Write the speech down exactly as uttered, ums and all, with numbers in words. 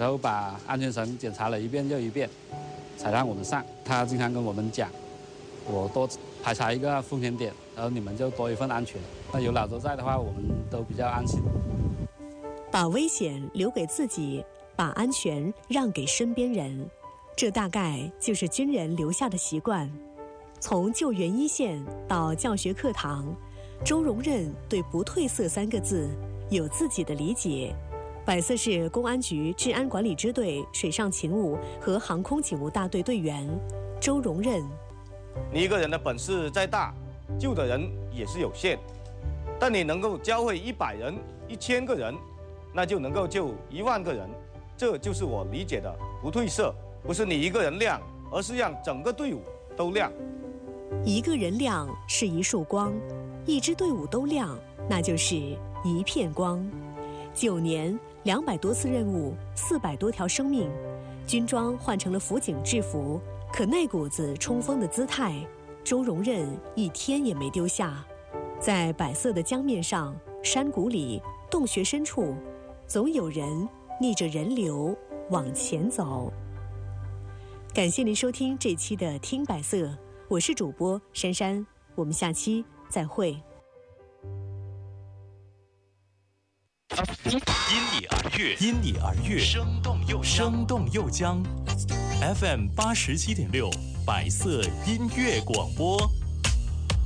然后把安全绳检查了一遍又一遍，才让我们上。他经常跟我们讲，我多排查一个风险点，然后你们就多一份安全。那有老周在的话，我们都比较安心。 把危险留给自己，把安全让给身边人，这大概就是军人留下的习惯。从救援一线到教学课堂，周荣任对不褪色三个字有自己的理解。百色市公安局治安管理支队水上勤务和航空警务大队队员周荣任。 你一个人的本事再大，救的人也是有限，但你能够教会一百人、一千个人，那就能够救一万个人。这就是我理解的不褪色，不是你一个人亮，而是让整个队伍都亮。 一个人亮是一束光，一支队伍都亮，那就是一片光。九年，两百多次任务，四百多条生命，军装换成了辅警制服，可那股子冲锋的姿态，周荣任一天也没丢下。在百色的江面上、山谷里、洞穴深处，总有人逆着人流往前走。感谢您收听这期的《听百色》，我是主播珊珊，我们下期再会。 因你而悦，因你而悦，生动又生动又将。F M 八十七点六，百色音乐广播。